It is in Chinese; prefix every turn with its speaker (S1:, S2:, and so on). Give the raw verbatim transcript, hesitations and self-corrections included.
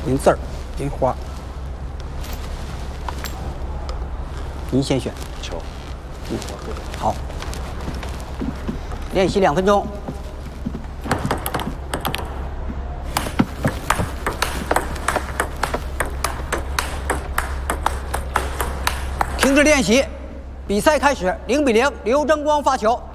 S1: 零字儿，零花。您先选。
S2: 球。
S1: 嗯，好。练习两分钟。停止练习，比赛开始，零比零，刘争光发球。